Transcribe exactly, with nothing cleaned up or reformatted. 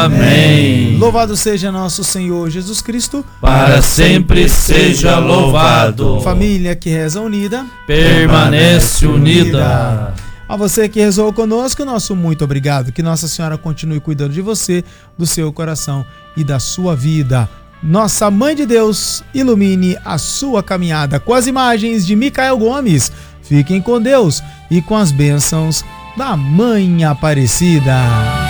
Amém. Louvado seja nosso Senhor Jesus Cristo. Para sempre seja louvado. Família que reza unida, permanece unida. A você que rezou conosco, nosso muito obrigado. Que Nossa Senhora continue cuidando de você, do seu coração e da sua vida. Nossa Mãe de Deus, ilumine a sua caminhada. Com as imagens de Micael Gomes, fiquem com Deus e com as bênçãos da Mãe Aparecida.